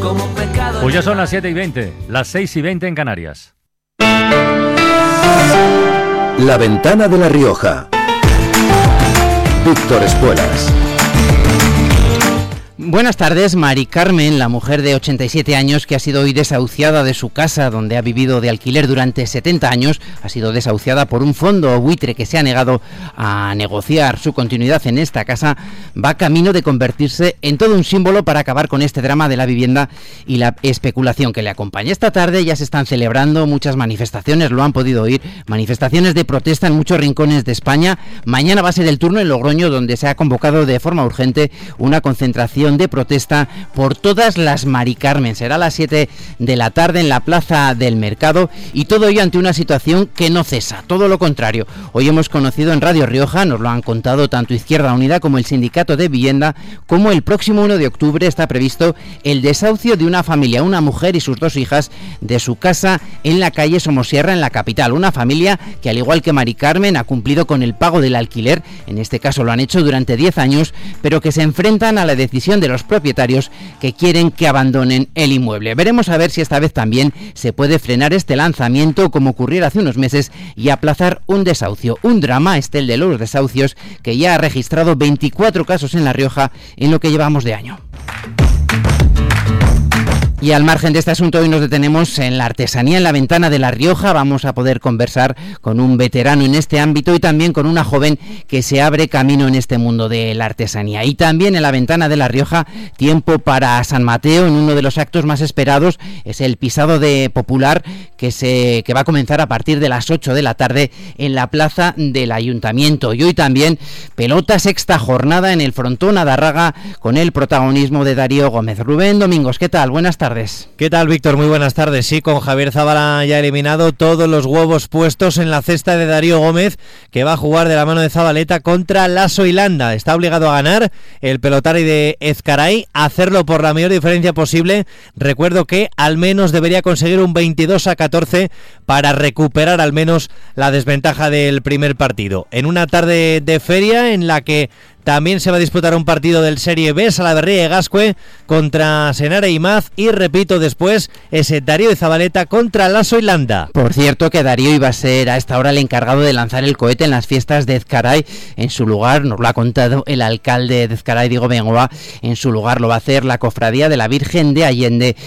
como un pescado. Pues ya son las 7:20, las 6:20 en Canarias. La Ventana de La Rioja. Víctor Espuelas. Buenas tardes. Mari Carmen, la mujer de 87 años que ha sido hoy desahuciada de su casa donde ha vivido de alquiler durante 70 años, ha sido desahuciada por un fondo buitre que se ha negado a negociar su continuidad en esta casa, va camino de convertirse en todo un símbolo para acabar con este drama de la vivienda y la especulación que le acompaña. Esta tarde ya se están celebrando muchas manifestaciones, lo han podido oír, manifestaciones de protesta en muchos rincones de España. Mañana va a ser el turno en Logroño, donde se ha convocado de forma urgente una concentración de protesta por todas las Mari Carmen. Será a las 7 de la tarde en la Plaza del Mercado, y todo ello ante una situación que no cesa, todo lo contrario. Hoy hemos conocido en Radio Rioja, nos lo han contado tanto Izquierda Unida como el Sindicato de Vivienda, como el próximo 1 de octubre está previsto el desahucio de una familia, una mujer y sus 2 hijas, de su casa en la calle Somosierra, en la capital. Una familia que, al igual que Mari Carmen, ha cumplido con el pago del alquiler, en este caso lo han hecho durante 10 años, pero que se enfrentan a la decisión de los propietarios que quieren que abandonen el inmueble. Veremos a ver si esta vez también se puede frenar este lanzamiento, como ocurriera hace unos meses, y aplazar un desahucio. Un drama, el de los desahucios, que ya ha registrado 24 casos en La Rioja en lo que llevamos de año. Y al margen de este asunto, hoy nos detenemos en la artesanía en La Ventana de La Rioja. Vamos a poder conversar con un veterano en este ámbito y también con una joven que se abre camino en este mundo de la artesanía. Y también en La Ventana de La Rioja, tiempo para San Mateo, en uno de los actos más esperados, es el pisado de popular que va a comenzar a partir de las 8 de la tarde en la plaza del Ayuntamiento. Y hoy también pelota, sexta jornada en el frontón Adarraga, con el protagonismo de Darío Gómez. Rubén Domingos, ¿qué tal? Buenas tardes. ¿Qué tal, Víctor? Muy buenas tardes. Sí, con Javier Zabala ya eliminado, todos los huevos puestos en la cesta de Darío Gómez, que va a jugar de la mano de Zabaleta contra Lasso y Landa. Está obligado a ganar el pelotari de Ezcaray, a hacerlo por la mayor diferencia posible. Recuerdo que al menos debería conseguir un 22-14 para recuperar al menos la desventaja del primer partido. En una tarde de feria en la que también se va a disputar un partido del Serie B, Salaverría y Gascue contra Senare y Maz, y repito después ese Darío de Zabaleta contra Lasso y Landa. Por cierto, que Darío iba a ser a esta hora el encargado de lanzar el cohete en las fiestas de Ezcaray. En su lugar, nos lo ha contado el alcalde de Ezcaray, Diego Bengoa, en su lugar lo va a hacer la Cofradía de la Virgen de Allende,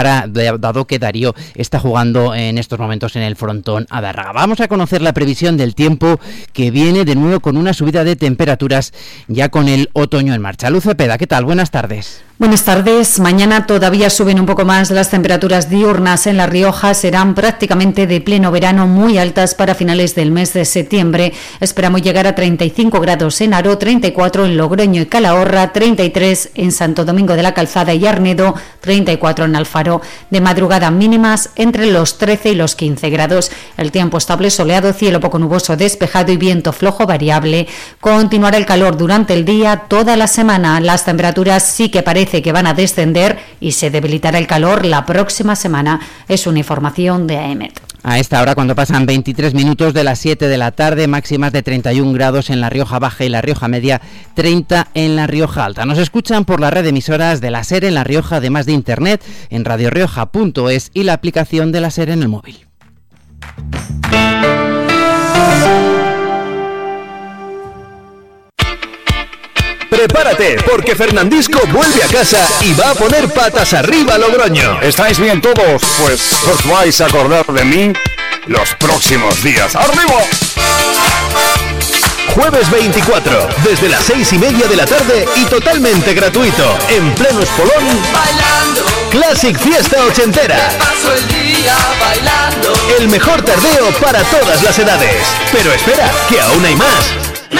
dado que Darío está jugando en estos momentos en el frontón Adarraga. Vamos a conocer la previsión del tiempo, que viene de nuevo con una subida de temperaturas ya con el otoño en marcha. Luz Cepeda, ¿qué tal? Buenas tardes. Buenas tardes. Mañana todavía suben un poco más las temperaturas diurnas en La Rioja. Serán prácticamente de pleno verano, muy altas para finales del mes de septiembre. Esperamos llegar a 35 grados en Haro, 34 en Logroño y Calahorra, 33 en Santo Domingo de la Calzada y Arnedo, 34 en Alfaro. De madrugada mínimas entre los 13 y los 15 grados. El tiempo estable, soleado, cielo poco nuboso, despejado y viento flojo variable. Continuará el calor durante el día toda la semana. Las temperaturas sí que parece que van a descender y se debilitará el calor la próxima semana. Es una información de AEMET. A esta hora, cuando pasan 23 minutos de las 7 de la tarde, máximas de 31 grados en La Rioja Baja y La Rioja Media, 30 en La Rioja Alta. Nos escuchan por la red de emisoras de la SER en La Rioja, además de internet en radiorioja.es y la aplicación de la SER en el móvil. Prepárate, porque Fernandisco vuelve a casa y va a poner patas arriba a Logroño. ¿Estáis bien todos? Pues os vais a acordar de mí los próximos días. ¡Arriba! Jueves 24, desde las 6:30 de la tarde y totalmente gratuito, en pleno Espolón, Bailando, Classic Fiesta Ochentera. paso el día bailando. El mejor tardeo para todas las edades. Pero espera, que aún hay más.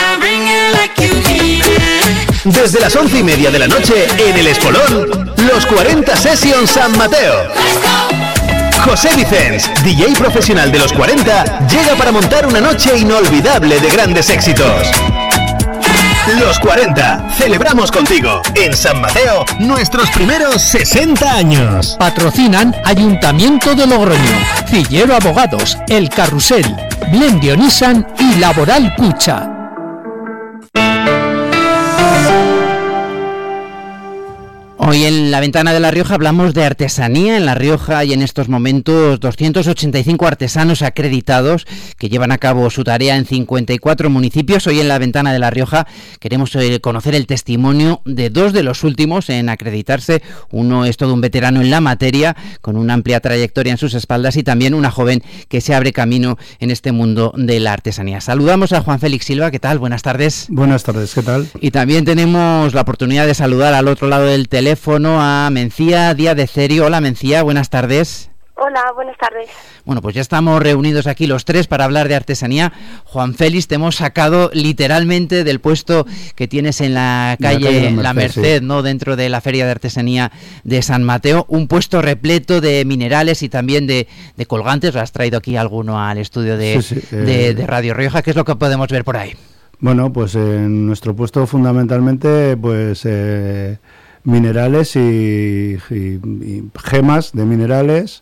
Desde las 11:30 de la noche, en el Espolón, los 40 Sessions San Mateo. José Vicens, DJ profesional de los 40, llega para montar una noche inolvidable de grandes éxitos. Los 40, celebramos contigo. En San Mateo, nuestros primeros 60 años. Patrocinan Ayuntamiento de Logroño, Cillero Abogados, El Carrusel, Blendio Nissan y Laboral Cucha. Hoy en La Ventana de La Rioja hablamos de artesanía. En La Rioja hay en estos momentos 285 artesanos acreditados que llevan a cabo su tarea en 54 municipios. Hoy en La Ventana de La Rioja queremos conocer el testimonio de dos de los últimos en acreditarse. Uno es todo un veterano en la materia, con una amplia trayectoria en sus espaldas, y también una joven que se abre camino en este mundo de la artesanía. Saludamos a Juan Félix Silva. ¿Qué tal? Buenas tardes. Buenas tardes, ¿qué tal? Y también tenemos la oportunidad de saludar al otro lado del teléfono a Mencía Díaz de Cerio. Hola, Mencía, buenas tardes. Hola, buenas tardes. Bueno, pues ya estamos reunidos aquí los tres para hablar de artesanía. Juan Félix, te hemos sacado literalmente del puesto que tienes en la calle La Merced, sí, ¿no? Dentro de la Feria de Artesanía de San Mateo. Un puesto repleto de minerales y también de colgantes. Has traído aquí alguno al estudio de Radio Rioja. ¿Qué es lo que podemos ver por ahí? Bueno, pues en nuestro puesto fundamentalmente, pues minerales y gemas de minerales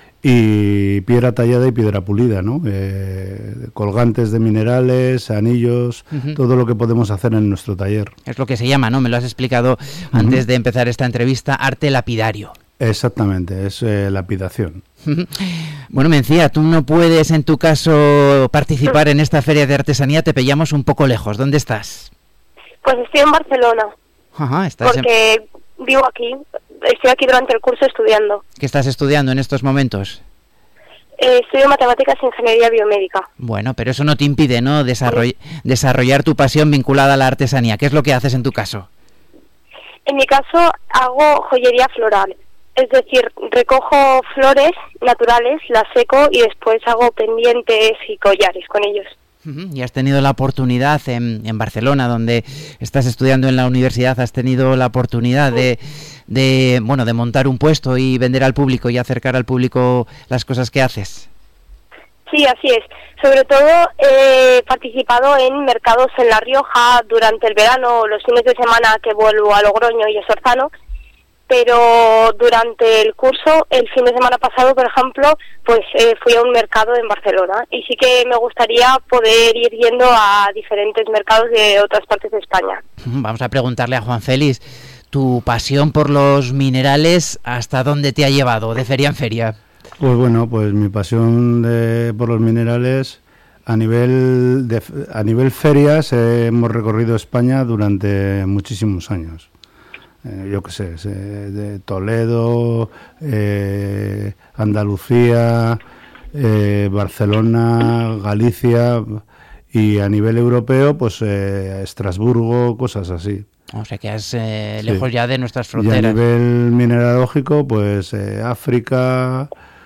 y piedra tallada y piedra pulida, ¿no? Colgantes de minerales, anillos, todo lo que podemos hacer en nuestro taller. Es lo que se llama, ¿no? Me lo has explicado antes de empezar esta entrevista, arte lapidario. Exactamente, es lapidación. Bueno, Mencía, tú no puedes en tu caso participar en esta feria de artesanía, te pillamos un poco lejos. ¿Dónde estás? Pues estoy en Barcelona. Ajá, estás porque vivo aquí, estoy aquí durante el curso estudiando. ¿Qué estás estudiando en estos momentos? Estudio matemáticas e ingeniería biomédica. Bueno, pero eso no te impide, ¿no?, desarrollar tu pasión vinculada a la artesanía. ¿Qué es lo que haces en tu caso? En mi caso hago joyería floral. Es decir, recojo flores naturales, las seco y después hago pendientes y collares con ellos. Y has tenido la oportunidad en Barcelona, donde estás estudiando en la universidad, has tenido la oportunidad de montar un puesto y vender al público y acercar al público las cosas que haces. Sí, así es. Sobre todo he participado en mercados en La Rioja durante el verano, los fines de semana que vuelvo a Logroño y a Sorzano. Pero durante el curso, el fin de semana pasado, por ejemplo, pues fui a un mercado en Barcelona y sí que me gustaría poder ir yendo a diferentes mercados de otras partes de España. Vamos a preguntarle a Juan Félix, ¿tu pasión por los minerales hasta dónde te ha llevado, de feria en feria? Pues bueno, pues mi pasión por los minerales a nivel ferias hemos recorrido España durante muchísimos años. Yo qué sé, de Toledo, Andalucía, Barcelona, Galicia, y a nivel europeo, pues Estrasburgo, cosas así. O sea que es lejos ya de nuestras fronteras. Y a nivel mineralógico, pues África,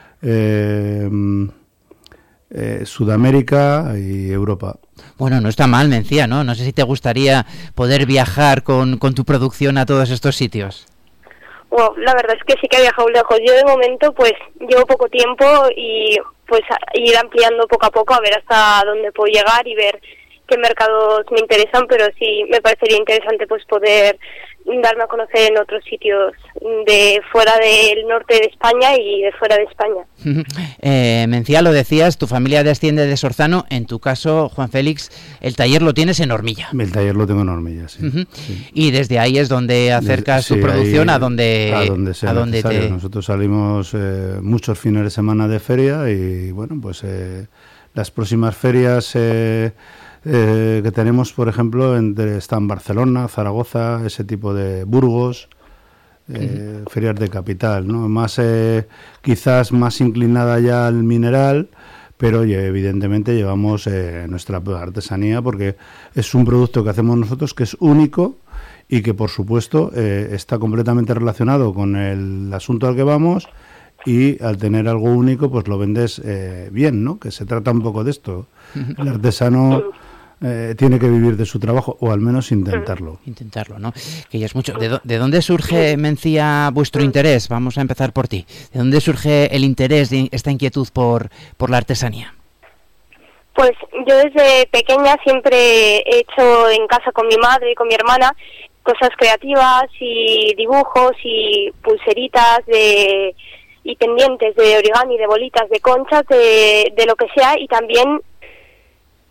Sudamérica y Europa. Bueno, no está mal, Mencía, ¿no? No sé si te gustaría poder viajar con tu producción a todos estos sitios. Bueno, la verdad es que sí que he viajado lejos. Yo de momento pues llevo poco tiempo y pues ir ampliando poco a poco a ver hasta dónde puedo llegar y ver qué mercados me interesan, pero sí me parecería interesante pues poder darme a conocer en otros sitios de fuera del norte de España y de fuera de España. Mencía, lo decías, tu familia desciende de Sorzano. En tu caso, Juan Félix, el taller lo tienes en Hormilla. El taller lo tengo en Hormilla, sí. Sí. Y desde ahí es donde acercas tu producción a donde sea necesario. Nosotros salimos muchos fines de semana de feria y bueno, pues las próximas ferias que tenemos, por ejemplo, están Barcelona, Zaragoza, ese tipo de Burgos, ferias de capital, ¿no? Más quizás más inclinada ya al mineral, pero evidentemente llevamos nuestra artesanía porque es un producto que hacemos nosotros que es único y que por supuesto está completamente relacionado con el asunto al que vamos, y al tener algo único pues lo vendes bien, ¿no? Que se trata un poco de esto. El artesano tiene que vivir de su trabajo, o al menos intentarlo. Intentarlo, ¿no? Que ya es mucho. ¿De dónde surge, Mencía, vuestro interés? Vamos a empezar por ti. ¿De dónde surge el interés, esta inquietud por la artesanía? Pues yo desde pequeña siempre he hecho en casa con mi madre y con mi hermana cosas creativas y dibujos y pulseritas y pendientes de origami, de bolitas, de conchas, de lo que sea, y también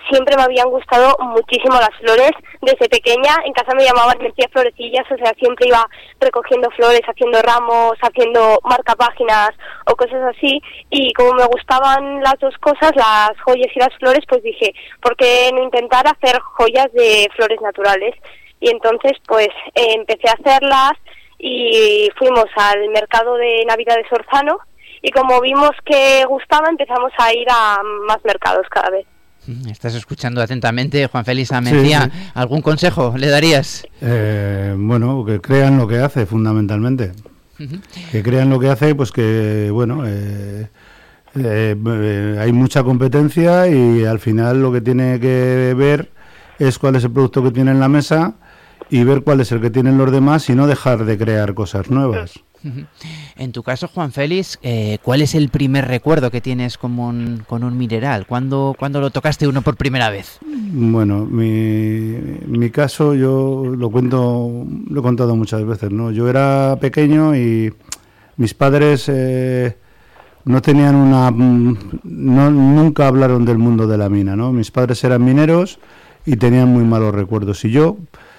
siempre me habían gustado muchísimo las flores. Desde pequeña en casa me llamaban, me decía florecillas, o sea, siempre iba recogiendo flores, haciendo ramos, haciendo marcapáginas o cosas así, y como me gustaban las dos cosas, las joyas y las flores, pues dije, ¿por qué no intentar hacer joyas de flores naturales? Y entonces pues empecé a hacerlas y fuimos al mercado de Navidad de Sorzano, y como vimos que gustaba, empezamos a ir a más mercados cada vez. Estás escuchando atentamente, Juan Félix Amencía. Sí. ¿Algún consejo le darías? Bueno, que crean lo que hace, fundamentalmente. Que crean lo que hace, pues que, bueno, hay mucha competencia y al final lo que tiene que ver es cuál es el producto que tiene en la mesa y ver cuál es el que tienen los demás y no dejar de crear cosas nuevas. En tu caso, Juan Félix, ¿cuál es el primer recuerdo que tienes con un mineral? ¿Cuándo lo tocaste uno por primera vez? Bueno, mi caso yo lo he contado muchas veces, ¿no? Yo era pequeño y mis padres no tenían nunca hablaron del mundo de la mina, ¿no? Mis padres eran mineros y tenían muy malos recuerdos. Y yo,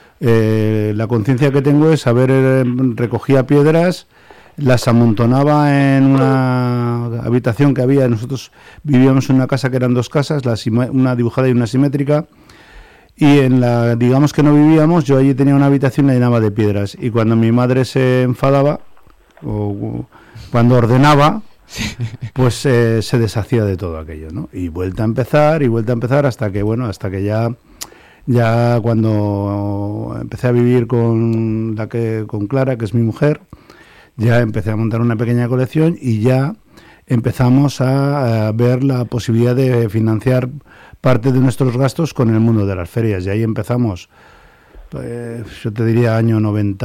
la conciencia que tengo es recogía piedras, las amontonaba en una habitación que había. Nosotros vivíamos en una casa que eran dos casas, una dibujada y una simétrica, y en la, digamos que no vivíamos, yo allí tenía una habitación y la llenaba de piedras, y cuando mi madre se enfadaba o cuando ordenaba, pues se deshacía de todo aquello, ¿no? Y vuelta a empezar hasta que ya cuando empecé a vivir con Clara, que es mi mujer, ya empecé a montar una pequeña colección y ya empezamos a ver la posibilidad de financiar parte de nuestros gastos con el mundo de las ferias. Y ahí empezamos, pues, yo te diría año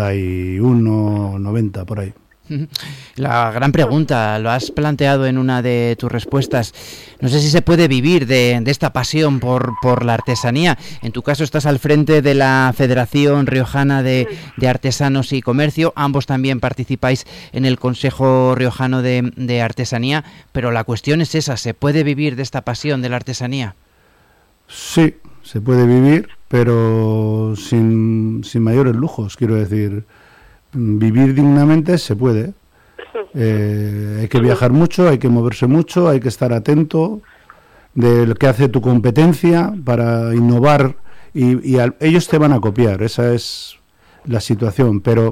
91, 90, por ahí. La gran pregunta, lo has planteado en una de tus respuestas. No sé si se puede vivir de esta pasión por la artesanía. En tu caso estás al frente de la Federación Riojana de Artesanos y Comercio. Ambos también participáis en el Consejo Riojano de Artesanía. Pero la cuestión es esa, ¿se puede vivir de esta pasión de la artesanía? Sí, se puede vivir, pero sin mayores lujos, quiero decir. Vivir dignamente se puede. Hay que viajar mucho, hay que moverse mucho, hay que estar atento de lo que hace tu competencia para innovar y ellos te van a copiar, esa es la situación, pero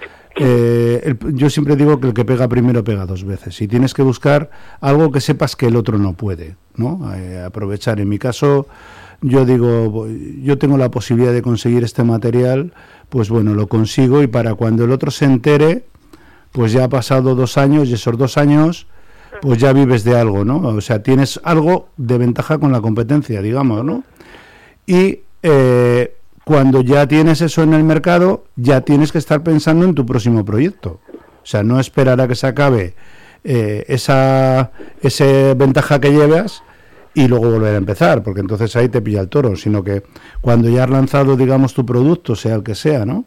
yo siempre digo que el que pega primero pega dos veces y tienes que buscar algo que sepas que el otro no puede, ¿no? Aprovechar. En mi caso, yo digo, yo tengo la posibilidad de conseguir este material, pues bueno, lo consigo, y para cuando el otro se entere, pues ya ha pasado 2 años, y esos 2 años, pues ya vives de algo, ¿no? O sea, tienes algo de ventaja con la competencia, digamos, ¿no? Y cuando ya tienes eso en el mercado, ya tienes que estar pensando en tu próximo proyecto. O sea, no esperar a que se acabe esa ventaja que llevas y luego volver a empezar, porque entonces ahí te pilla el toro, sino que cuando ya has lanzado, digamos, tu producto, sea el que sea, ¿no?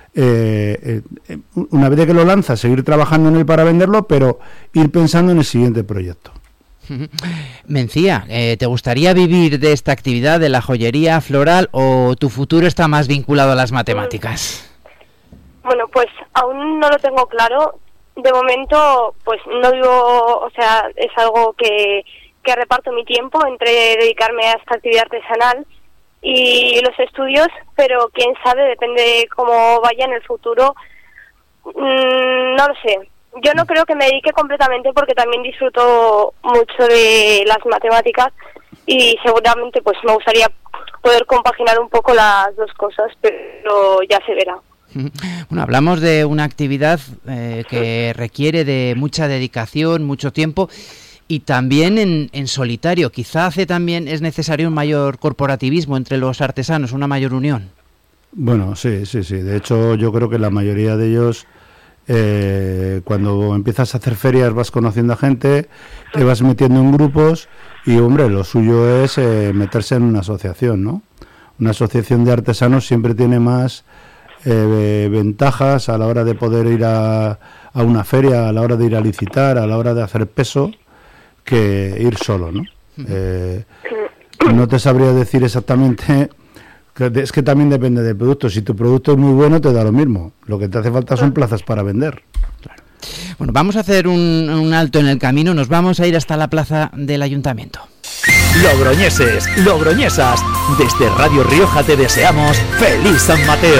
Una vez que lo lanzas, seguir trabajando en él para venderlo, pero ir pensando en el siguiente proyecto. Mencía, ¿te gustaría vivir de esta actividad, de la joyería floral, o tu futuro está más vinculado a las matemáticas? Bueno, pues aún no lo tengo claro. De momento, pues no vivo, o sea, es algo que reparto mi tiempo entre dedicarme a esta actividad artesanal y los estudios, pero quién sabe, depende de cómo vaya en el futuro. No lo sé. Yo no creo que me dedique completamente porque también disfruto mucho de las matemáticas y seguramente pues me gustaría poder compaginar un poco las dos cosas, pero ya se verá. Bueno, hablamos de una actividad que requiere de mucha dedicación, mucho tiempo, y también en solitario. Quizá también es necesario un mayor corporativismo entre los artesanos, una mayor unión. Bueno, sí. De hecho, yo creo que la mayoría de ellos, cuando empiezas a hacer ferias, vas conociendo a gente, te vas metiendo en grupos y, hombre, lo suyo es meterse en una asociación, ¿no? Una asociación de artesanos siempre tiene más ventajas a la hora de poder ir a una feria, a la hora de ir a licitar, a la hora de hacer peso, que ir solo, ¿no? No te sabría decir exactamente, es que también depende del producto. Si tu producto es muy bueno, te da lo mismo. Lo que te hace falta son plazas para vender. Claro. Bueno, vamos a hacer un alto en el camino, nos vamos a ir hasta la plaza del Ayuntamiento. Logroñeses, logroñesas, desde Radio Rioja te deseamos ¡Feliz San Mateo!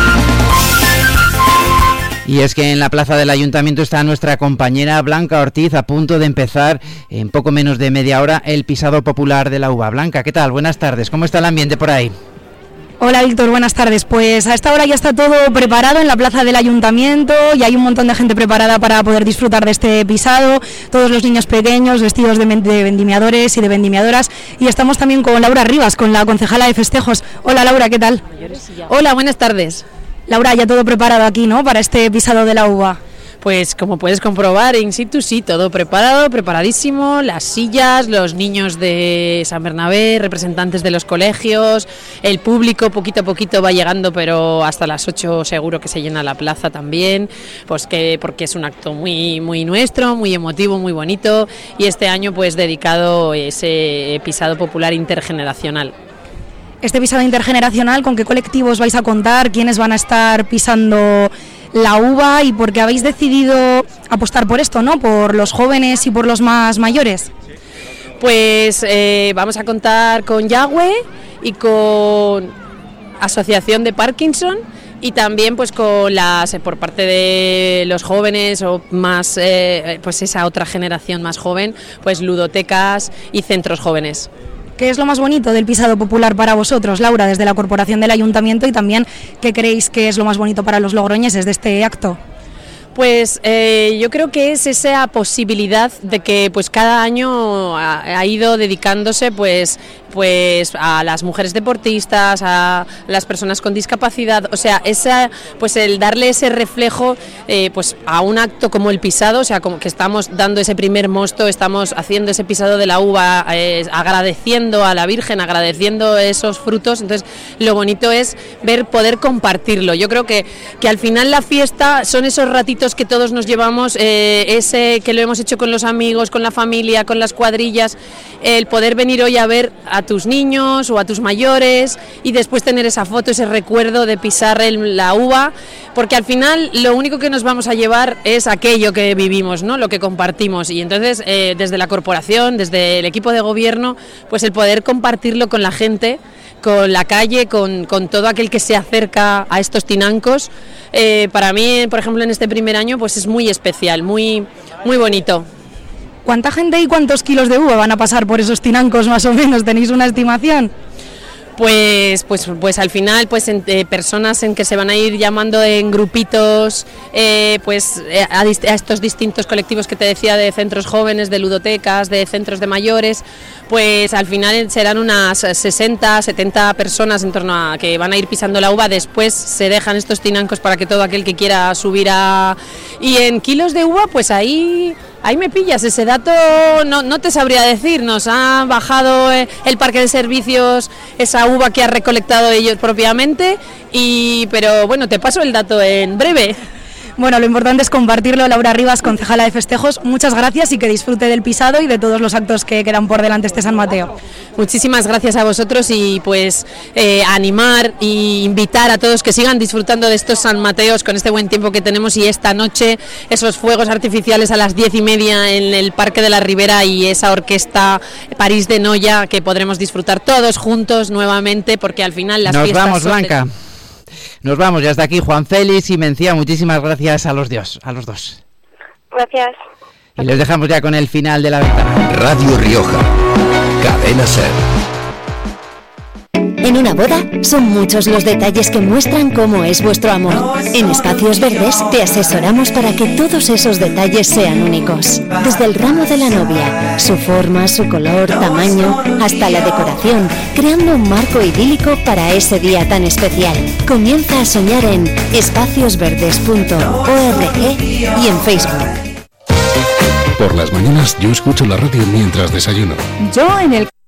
Y es que en la plaza del Ayuntamiento está nuestra compañera Blanca Ortiz, a punto de empezar en poco menos de media hora el pisado popular de la uva. Blanca, ¿qué tal? Buenas tardes, ¿cómo está el ambiente por ahí? Hola Víctor, buenas tardes. Pues a esta hora ya está todo preparado en la plaza del Ayuntamiento y hay un montón de gente preparada para poder disfrutar de este pisado, todos los niños pequeños vestidos de vendimiadores y de vendimiadoras, y estamos también con Laura Rivas, con la concejala de festejos. Hola Laura, ¿qué tal? Hola, buenas tardes. Laura, ya todo preparado aquí, ¿no?, para este pisado de la uva. Pues como puedes comprobar, in situ sí, todo preparado, preparadísimo, las sillas, los niños de San Bernabé, representantes de los colegios, el público poquito a poquito va llegando, pero hasta las 8 seguro que se llena la plaza también, pues porque es un acto muy nuestro, muy emotivo, muy bonito, y este año pues dedicado ese pisado popular intergeneracional. Este pisado intergeneracional, ¿con qué colectivos vais a contar? ¿Quiénes van a estar pisando la uva y por qué habéis decidido apostar por esto, ¿no?, por los jóvenes y por los más mayores? Pues vamos a contar con Yagüe y con Asociación de Parkinson, y también pues con las por parte de los jóvenes o más pues esa otra generación más joven, pues ludotecas y centros jóvenes. ¿Qué es lo más bonito del pisado popular para vosotros, Laura, desde la Corporación del Ayuntamiento, y también qué creéis que es lo más bonito para los logroñeses de este acto? Pues yo creo que es esa posibilidad de que pues cada año ha ido dedicándose pues a las mujeres deportistas, a las personas con discapacidad, o sea, pues el darle ese reflejo pues a un acto como el pisado, o sea, como que estamos dando ese primer mosto, estamos haciendo ese pisado de la uva, agradeciendo a la Virgen, agradeciendo esos frutos. Entonces lo bonito es poder compartirlo. Yo creo que al final la fiesta son esos ratitos que todos nos llevamos, ese que lo hemos hecho con los amigos, con la familia, con las cuadrillas, el poder venir hoy a ver a tus niños o a tus mayores y después tener esa foto, ese recuerdo de pisar la uva, porque al final lo único que nos vamos a llevar es aquello que vivimos, ¿no?, lo que compartimos, y entonces desde la corporación, desde el equipo de gobierno, pues el poder compartirlo con la gente, con la calle, con todo aquel que se acerca a estos tinancos. Para mí, por ejemplo, en este primer año, pues es muy especial, muy bonito. ¿Cuánta gente y cuántos kilos de uva van a pasar por esos tinancos más o menos? ¿Tenéis una estimación? Pues al final, pues personas en que se van a ir llamando en grupitos, a estos distintos colectivos que te decía, de centros jóvenes, de ludotecas, de centros de mayores, pues al final serán unas 60, 70 personas en torno a que van a ir pisando la uva. Después se dejan estos tinancos para que todo aquel que quiera subir y en kilos de uva, pues ahí me pillas, ese dato no te sabría decir. Nos ha bajado el parque de servicios esa uva que ha recolectado ellos propiamente, pero bueno, te paso el dato en breve. Bueno, lo importante es compartirlo. Laura Rivas, concejala de festejos, muchas gracias y que disfrute del pisado y de todos los actos que quedan por delante este San Mateo. Muchísimas gracias a vosotros y pues animar e invitar a todos que sigan disfrutando de estos San Mateos con este buen tiempo que tenemos, y esta noche esos fuegos artificiales a las 10:30 en el Parque de la Ribera y esa orquesta París de Noya que podremos disfrutar todos juntos nuevamente, porque al final las fiestas... Nos vamos, Blanca. Nos vamos, ya está aquí Juan Félix y Mencía. Muchísimas gracias a los dos. Gracias. Y les dejamos ya con el final de la ventana. Radio Rioja, Cadena Ser. En una boda son muchos los detalles que muestran cómo es vuestro amor. En Espacios Verdes te asesoramos para que todos esos detalles sean únicos. Desde el ramo de la novia, su forma, su color, tamaño, hasta la decoración, creando un marco idílico para ese día tan especial. Comienza a soñar en espaciosverdes.org y en Facebook. Por las mañanas yo escucho la radio mientras desayuno. Yo en el